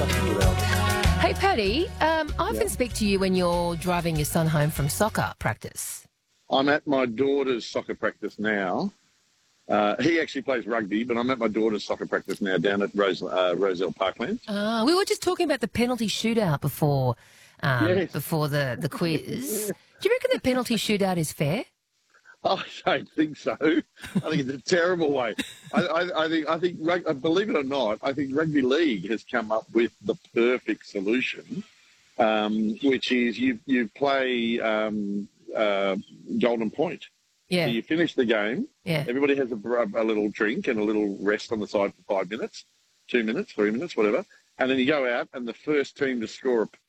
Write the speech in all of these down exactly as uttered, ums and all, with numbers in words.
such a good album. Hey, Paddy, um, I often Yeah. speak to you when you're driving your son home from soccer practice. I'm at my daughter's soccer practice now. Uh, he actually plays rugby, but I'm at my daughter's soccer practice now down at Rose, uh, Roselle Parkland. Uh, we were just talking about the penalty shootout before um, Yes. before the, the quiz. Do you reckon the penalty shootout is fair? I don't think so. I think it's a terrible way. I, I, I think, I think, rug- believe it or not, I think rugby league has come up with the perfect solution, um, which is you you play um, uh, golden point. Yeah. So you finish the game. Yeah. Everybody has a, a little drink and a little rest on the side for five minutes, two minutes, three minutes, whatever, and then you go out and the first team to score a point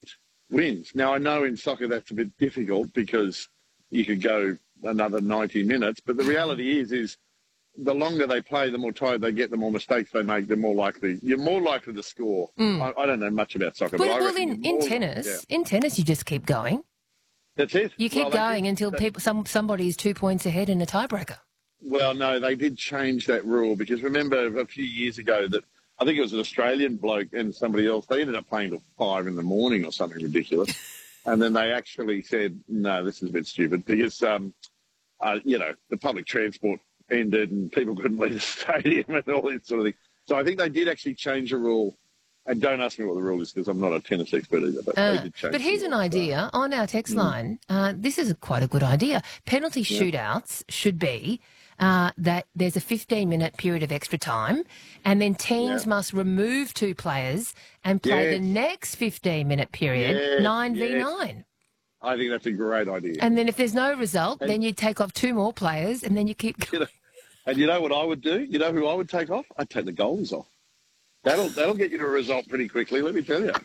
wins. Now I know in soccer that's a bit difficult because you could go another ninety minutes, but the reality is, is the longer they play, the more tired they get, the more mistakes they make, the more likely, you're more likely to score. Mm. I, I don't know much about soccer, but, Well, I well reckon in, you're in more- tennis, yeah. in tennis, you just keep going. That's it. You keep Well, they going did- until they- people, some somebody is two points ahead in a tiebreaker. Well, no, they did change that rule because remember a few years ago that I think it was an Australian bloke and somebody else, they ended up playing till five in the morning or something ridiculous. And then they actually said, no, this is a bit stupid because, um, uh, you know, the public transport ended and people couldn't leave the stadium and all this sort of thing. So I think they did actually change the rule. And don't ask me what the rule is because I'm not a tennis expert either. But, Uh, they did change but here's the an rule, so- idea on our text Mm. line. Uh, this is a, quite a good idea. Penalty shootouts should be uh, that there's a fifteen-minute period of extra time, and then teams Yeah. must remove two players and play the Yes. next fifteen-minute period Yes, nine v yes. nine. I think that's a great idea. And then if there's no result, And- then you take off two more players, and then you keep You going. know, and you know what I would do? You know who I would take off? I'd take the goalies off. That'll that'll get you to a result pretty quickly, let me tell you.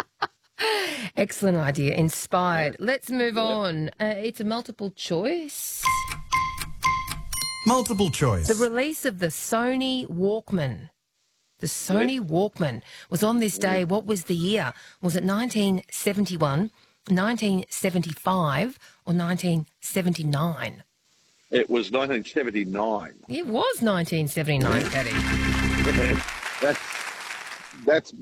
Excellent idea. Inspired. Yeah. Let's move Yeah. on. Uh, it's a multiple choice. Multiple choice. The release of the Sony Walkman. The Sony Walkman was on this day. What was the year? Was it nineteen seventy-one, nineteen seventy-five, or nineteen seventy-nine? It was nineteen seventy-nine. It was nineteen seventy-nine, Paddy. That's that's